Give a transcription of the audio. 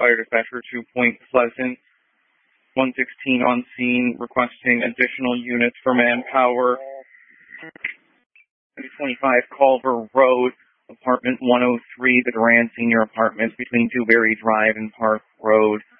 Fire Dispatcher to Point Pleasant. 116 on scene, requesting additional units for manpower. 25 Culver Road, apartment 103, the Durant Senior Apartments between Dewberry Drive and Park Road.